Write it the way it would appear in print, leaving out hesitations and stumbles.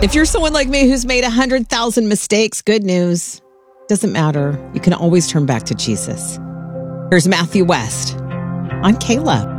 If you're someone like me who's made 100,000 mistakes, good news. Doesn't matter. You can always turn back to Jesus. Here's Matthew West on Caleb.